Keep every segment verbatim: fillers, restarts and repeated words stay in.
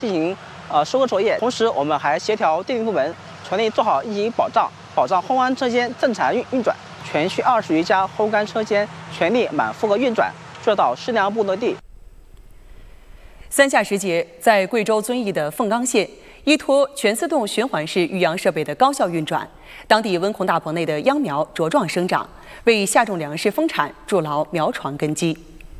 进行呃收割作业。同时，我们还协调电力部门，全力做好疫情保障，保障后湾车间正常运运转。全区二十余家后干车间全力满负荷运转，做到适量不落地。 三下时节，在贵州遵义的凤冈县，依托全自动循环式育秧设备的高效运转，当地温控大棚内的秧苗茁壮生长，为下种粮食丰产筑牢苗床根基。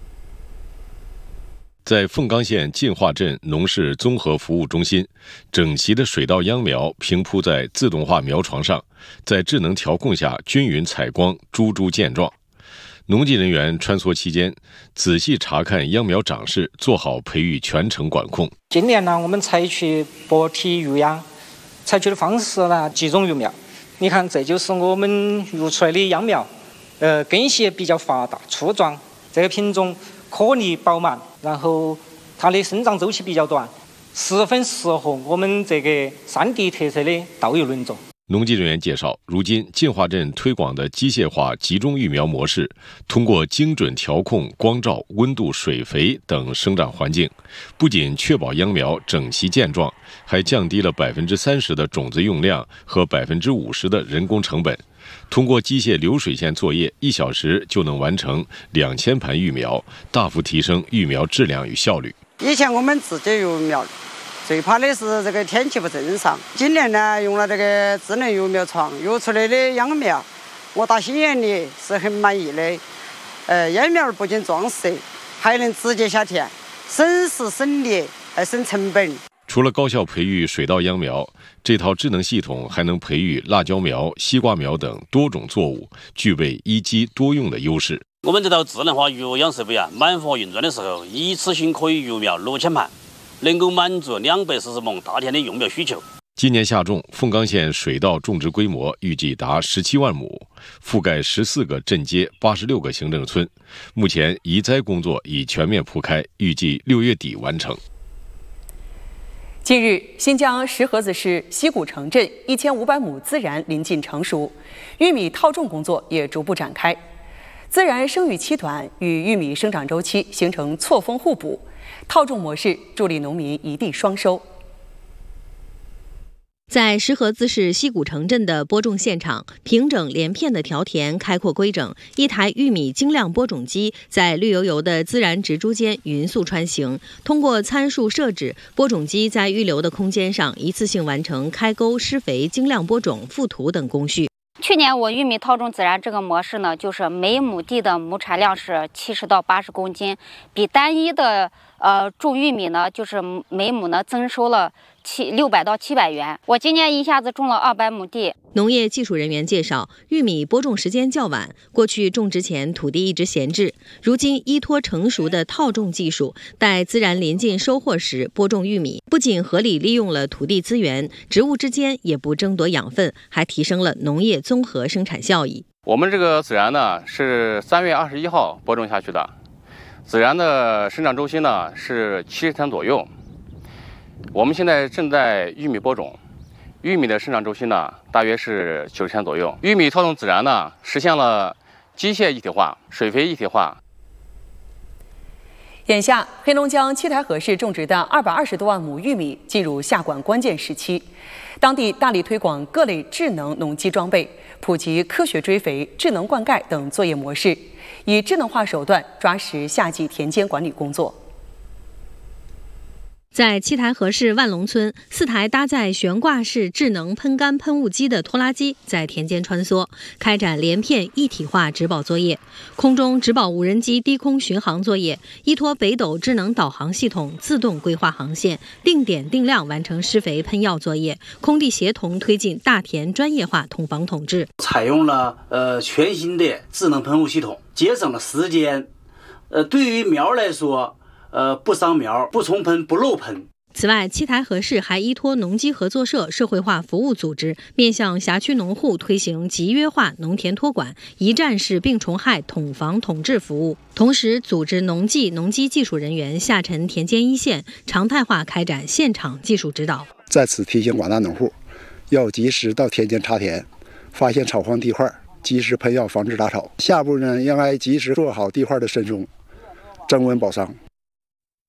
在凤冈县进化镇农事综合服务中心，整齐的水稻秧苗平铺在自动化苗床上，在智能调控下均匀采光，株株健壮。农技人员穿梭期间，仔细查看秧苗长势，做好培育全程管控。 今年呢，我们采取薄体育秧，采取的方式呢，集中育苗。你看，这就是我们育出来的秧苗，呃，根系比较发达粗壮，这个品种颗粒饱满，然后它的生长周期比较短，十分适合我们这个山地特色的稻育轮作。 农技人员介绍，如今进化镇推广的机械化集中育苗模式，通过精准调控光照、温度、水肥等生长环境，不仅确保秧苗整齐健壮，还降低了百分之三十的种子用量和百分之五十的人工成本。通过机械流水线作业，一小时就能完成两千盘育苗，大幅提升育苗质量与效率。 以前我们自己育苗，最怕的是这个天气不正常。今年呢，用了这个智能育苗床，育出来的秧苗，我打心眼里是很满意的。呃，秧苗不仅壮实，还能直接下田，省时省力，还省成本。 除了高效培育水稻秧苗，这套智能系统还能培育辣椒苗、西瓜苗等多种作物，具备一机多用的优势。 我们这套智能化育秧设备啊，满负荷运转的时候，一次性可以育苗六千盘，能够满足两百四十亩大田的用苗需求。 今年夏种，凤冈县水稻种植规模预计达十七万亩，覆盖十四个镇街、八十六个行政村。目前移栽工作已全面铺开，预计六月底完成。 近日，新疆石河子市西古城镇一千五百亩孜然临近成熟，玉米套种工作也逐步展开。孜然生育期短，与玉米生长周期形成错峰互补，套种模式助力农民一地双收。 在石河子市西古城镇的播种现场，平整连片的条田开阔规整，一台玉米精量播种机在绿油油的孜然植株间匀速穿行。通过参数设置，播种机在预留的空间上一次性完成开沟、施肥、精量播种、覆土等工序。 去年我玉米套种孜然这个模式呢，就是每亩地的亩产量是七十到八十公斤，比单一的呃种玉米呢，就是每亩呢增收了七六百到七百元。我今年一下子种了二百亩地。 农业技术人员介绍，玉米播种时间较晚，过去种植前土地一直闲置，如今依托成熟的套种技术，待孜然临近收获时播种玉米，不仅合理利用了土地资源，植物之间也不争夺养分，还提升了农业综合生产效益。 我们这个孜然呢是三月二十一号播种下去的，孜然的生长周期呢是七十天左右。我们现在正在玉米播种，玉米的生长周期呢大约是九十天左右。玉米套种孜然呢实现了机械一体化、水肥一体化。 眼下，黑龙江七台河市种植的二百二十多万亩玉米进入下管关键时期，当地大力推广各类智能农机装备，普及科学追肥、智能灌溉等作业模式，以智能化手段抓实夏季田间管理工作。 在七台河市万隆村，四台搭载悬挂式智能喷干喷雾机的拖拉机在田间穿梭，开展连片一体化植保作业。空中植保无人机低空巡航作业，依托北斗智能导航系统自动规划航线，定点定量完成施肥喷药作业。空地协同推进大田专业化统防统治， 采用了呃全新的智能喷雾系统，节省了时间。呃，对于苗来说。呃，不伤苗，不重喷，不漏喷。 此外，七台河市还依托农机合作社社会化服务组织，面向辖区农户推行集约化农田托管、一站式病虫害统防统治服务，同时组织农技、农机技术人员下沉田间一线，常态化开展现场技术指导。 在此提醒广大农户，要及时到田间查田，发现草荒地块，及时喷药防治杂草。下步呢，应该及时做好地块的深松，增温保墒。